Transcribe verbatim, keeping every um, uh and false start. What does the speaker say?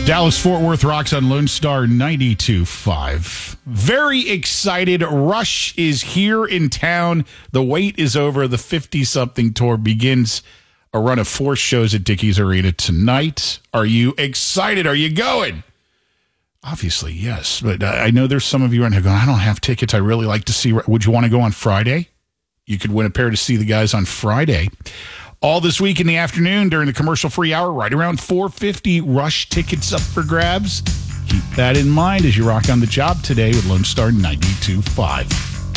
Dallas-Fort Worth rocks on Lone Star ninety-two point five. Very excited. Rush is here in town. The wait is over. The fifty-something tour begins. A run of four shows at Dickies Arena tonight. Are you excited? Are you going? Obviously, yes. But I know there's some of you right now going, I don't have tickets. I really like to see. Would you want to go on Friday? You could win a pair to see the guys on Friday. All this week in the afternoon during the commercial-free hour, right around four fifty, Rush tickets up for grabs. Keep that in mind as you rock on the job today with Lone Star ninety-two point five.